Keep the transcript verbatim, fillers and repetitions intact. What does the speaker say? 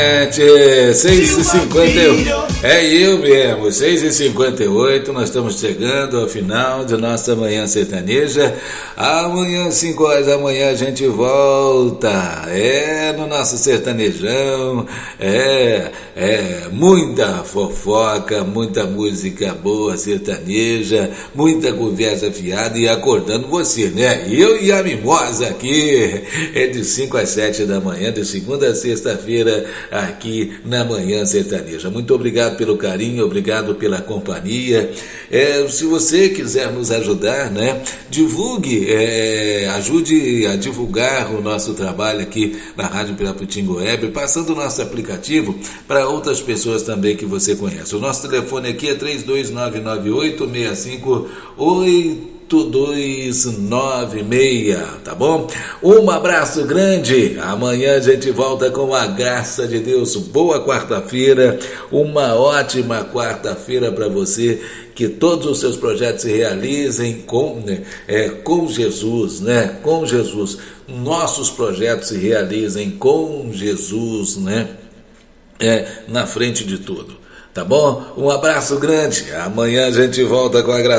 seis e cinquenta e oito, é eu mesmo, seis e cinquenta e oito, nós estamos chegando ao final de nossa Manhã Sertaneja. Amanhã, cinco horas da manhã, a gente volta, é, no nosso sertanejão, é, é, muita fofoca, muita música boa sertaneja, muita conversa fiada e acordando você, né? Eu e a Mimosa aqui, é de cinco às sete da manhã, de segunda a sexta-feira, aqui na Manhã Sertaneja. Muito obrigado pelo carinho, obrigado pela companhia. É, se você quiser nos ajudar, né, divulgue, é, ajude a divulgar o nosso trabalho aqui na Rádio Pirapotinga Web, passando o nosso aplicativo para outras pessoas também que você conhece. O nosso telefone aqui é três dois nove nove oito seis cinco oito dois nove seis, tá bom? Um abraço grande, amanhã a gente volta com a graça de Deus. Boa quarta-feira, uma ótima quarta-feira para você, que todos os seus projetos se realizem com, né, é, com Jesus, né? Com Jesus, nossos projetos se realizem com Jesus, né? É, na frente de tudo, tá bom? Um abraço grande, amanhã a gente volta com a graça.